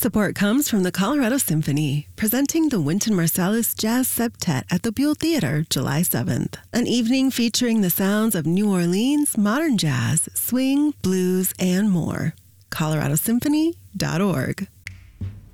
support comes from the Colorado Symphony, presenting the Wynton Marsalis Jazz Septet at the Buell Theater, July 7th. An evening featuring the sounds of New Orleans, modern jazz, swing, blues, and more. coloradosymphony.org.